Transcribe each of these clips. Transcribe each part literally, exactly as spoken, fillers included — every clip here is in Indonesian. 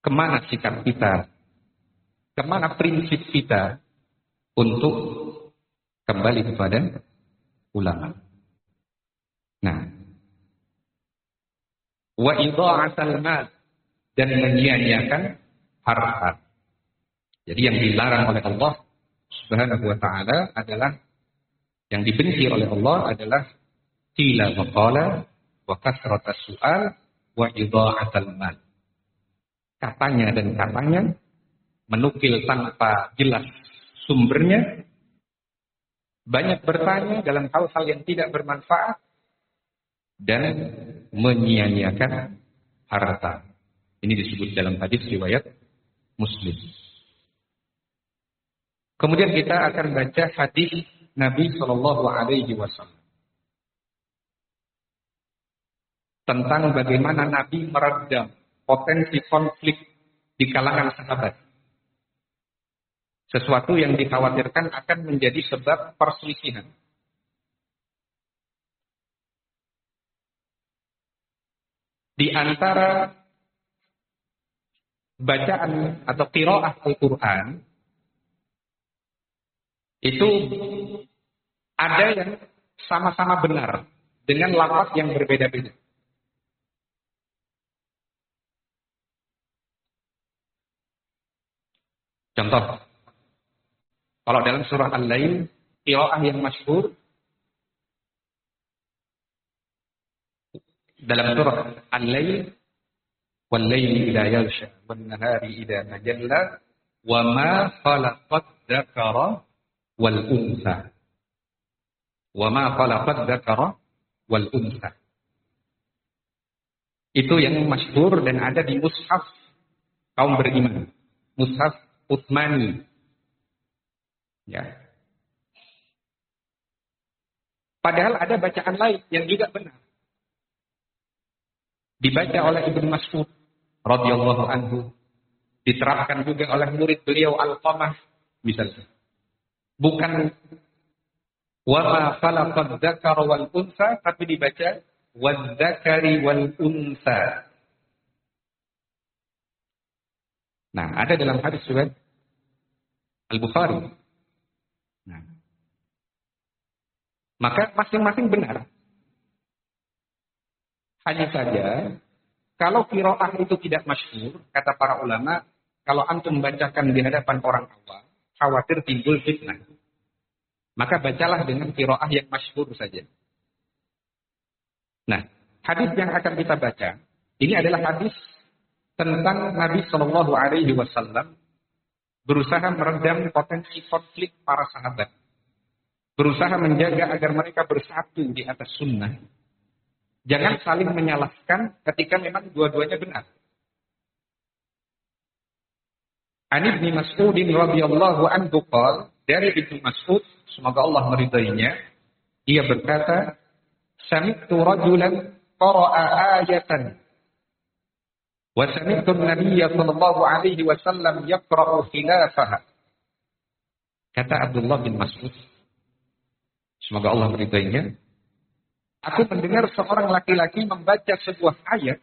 kemana sikap kita, kemana prinsip kita untuk kembali kepada ulama. Nah, wa idha'atal mal, dan menyia-nyiakan harta. Jadi yang dilarang oleh Allah Subhanahu wa taala adalah, yang dibenci oleh Allah adalah qila wa qala wa kasratas su'al wa idha'atal mal. Katanya dan katanya, menukil tanpa jelas sumbernya, banyak bertanya dalam hal-hal yang tidak bermanfaat, dan menyia-nyiakan harta. Ini disebut dalam hadis riwayat Muslim. Kemudian kita akan baca hadis Nabi Shallallahu Alaihi Wasallam tentang bagaimana Nabi meredam potensi konflik di kalangan sahabat. Sesuatu yang dikhawatirkan akan menjadi sebab perselisihan. Di antara bacaan atau qiraah Al-Quran, itu ada yang sama-sama benar dengan lafaz yang berbeda-beda. Contoh, kalau dalam surah Al-Lail, qiraah yang masyhur dalam surah Al-Lail, wal-laili idza yaghsha wan-nahari idza tajalla wa ma khalaqad dzakara wal unsa. Wa ma khalaqad dzakara wal unsa. Itu yang masyhur dan ada di mushaf kaum beriman. Mushaf Utsmani. Ya. Padahal ada bacaan lain yang juga benar. Dibaca oleh Ibnu Mas'ud radhiyallahu anhu, diterapkan juga oleh murid beliau Alqamah misalnya. Bukan wa ma khalaqad dzakara wal unsa, tapi dibaca wadzakari wal unsa. Nah, ada dalam hadis riwayat Al-Bukhari. Nah, maka masing-masing benar. Hanya saja, kalau qiraah itu tidak masyhur, kata para ulama, kalau antum bacakan di hadapan orang awam, khawatir timbul fitnah. Maka bacalah dengan qiraah yang masyhur saja. Nah, hadis yang akan kita baca, ini adalah hadis tentang Nabi Shallallahu Alaihi Wasallam berusaha meredam potensi konflik para sahabat, berusaha menjaga agar mereka bersatu di atas sunnah. Jangan saling menyalahkan ketika memang dua-duanya benar. An Ibnu Mas'ud radhiyallahu anhu qala, dari Ibnu Mas'ud, semoga Allah meridainya, ia berkata, sami'tu rajulan qara'a ayatan wa sami'tu an-nabiyya sallallahu alaihi wasallam yaqra'u khilafaha. Kata Abdullah bin Mas'ud, semoga Allah meridainya, aku mendengar seorang laki-laki membaca sebuah ayat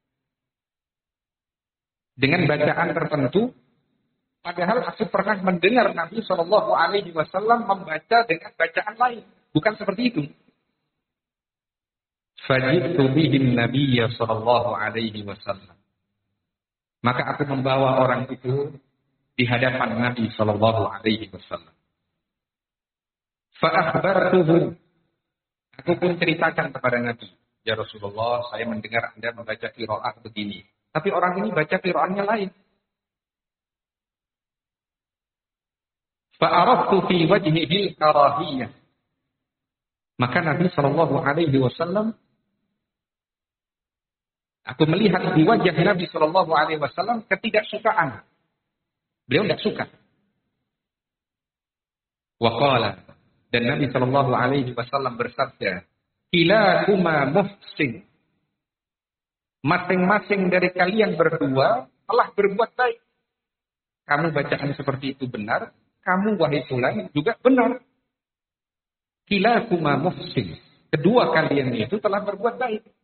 dengan bacaan tertentu, padahal aku pernah mendengar Nabi Shallallahu Alaihi Wasallam membaca dengan bacaan lain, bukan seperti itu. Fajitu bihin Nabiyya Shallallahu Alaihi Wasallam. Maka aku membawa orang itu di hadapan Nabi Shallallahu Alaihi Wasallam. Fa akhbartuhu. Aku pun ceritakan kepada Nabi, ya Rasulullah, saya mendengar Anda membaca qiraah begini. Tapi orang ini baca qiraahnya lain. Fa'araftu fi wajhihi karahiyah. Maka Nabi Shallallahu Alaihi Wasallam, aku melihat di wajah Nabi Shallallahu Alaihi Wasallam ketidaksukaan. Beliau tidak suka. Wa qala, dan Nabi Shallallahu Alaihi Wasallam bersabda, kilahuma muhsin. Masing-masing dari kalian berdua telah berbuat baik. Kamu bacaan seperti itu benar, kamu wahai fulan juga benar. Kilahuma muhsin. Kedua kalian itu telah berbuat baik.